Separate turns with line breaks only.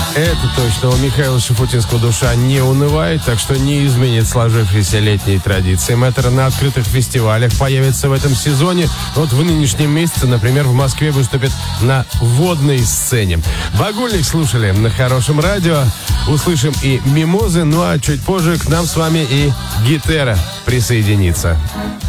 Это точно. У Михаила Шафутинского душа не унывает, так что не изменит сложившиеся летние традиции. Мэтр на открытых фестивалях появится в этом сезоне. Вот в нынешнем месяце, например, в Москве выступит на водной сцене. «Багульник» слушали на хорошем радио. Услышим и мимозы, ну а чуть позже к нам с вами и Гетера присоединится.